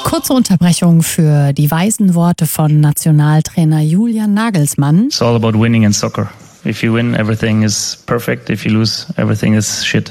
Kurze Unterbrechung für die weisen Worte von Nationaltrainer Julian Nagelsmann. It's all about winning in soccer. If you win, everything is perfect. If you lose, everything is shit.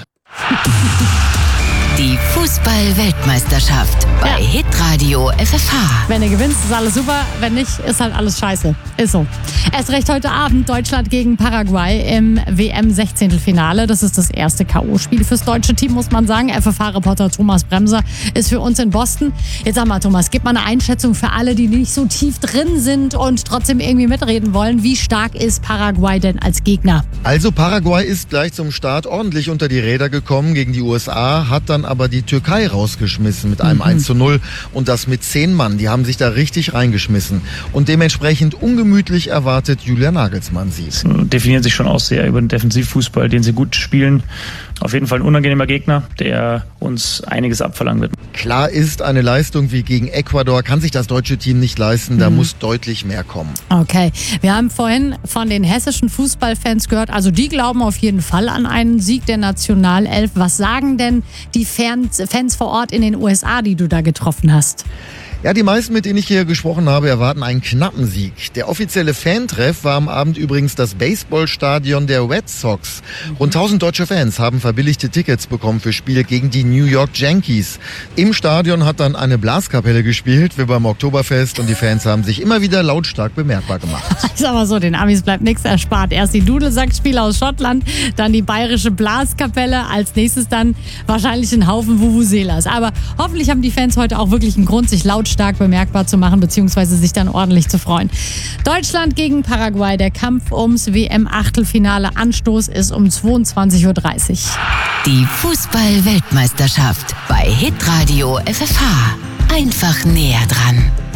Die Fußball-Weltmeisterschaft bei Hitradio FFH. Wenn du gewinnst, ist alles super. Wenn nicht, ist halt alles scheiße. Ist so. Erst recht heute Abend Deutschland gegen Paraguay im WM-16-Finale. Das ist das erste K.O.-Spiel fürs deutsche Team, muss man sagen. FFH-Reporter Thomas Bremser ist für uns in Boston. Jetzt sag mal, Thomas, gib mal eine Einschätzung für alle, die nicht so tief drin sind und trotzdem irgendwie mitreden wollen. Wie stark ist Paraguay denn als Gegner? Also Paraguay ist gleich zum Start ordentlich unter die Räder gekommen gegen die USA, hat dann aber die Türkei rausgeschmissen mit einem 1:0 und das mit 10 Mann. Die haben sich da richtig reingeschmissen und dementsprechend ungemütlich erwartet Julian Nagelsmann sie. Definieren sich schon aus sehr über den Defensivfußball, den sie gut spielen. Auf jeden Fall ein unangenehmer Gegner, der uns einiges abverlangen wird. Klar ist, eine Leistung wie gegen Ecuador kann sich das deutsche Team nicht leisten. Da muss deutlich mehr kommen. Okay, wir haben vorhin von den hessischen Fußballfans gehört, also die glauben auf jeden Fall an einen Sieg der Nationalelf. Was sagen denn die Fans vor Ort in den USA, die du da getroffen hast? Ja, die meisten, mit denen ich hier gesprochen habe, erwarten einen knappen Sieg. Der offizielle Fantreff war am Abend übrigens das Baseballstadion der Red Sox. Rund 1000 deutsche Fans haben verbilligte Tickets bekommen für Spiele gegen die New York Yankees. Im Stadion hat dann eine Blaskapelle gespielt, wie beim Oktoberfest, und die Fans haben sich immer wieder lautstark bemerkbar gemacht. Ich sag mal so, den Amis bleibt nichts erspart. Erst die Dudelsackspieler aus Schottland, dann die bayerische Blaskapelle, als nächstes dann wahrscheinlich ein Haufen Vuvuzelas. Aber hoffentlich haben die Fans heute auch wirklich einen Grund, sich lautstark bemerkbar zu machen, beziehungsweise sich dann ordentlich zu freuen. Deutschland gegen Paraguay, der Kampf ums WM-Achtelfinale. Anstoß ist um 22:30 Uhr. Die Fußball-Weltmeisterschaft bei Hitradio FFH. Einfach näher dran.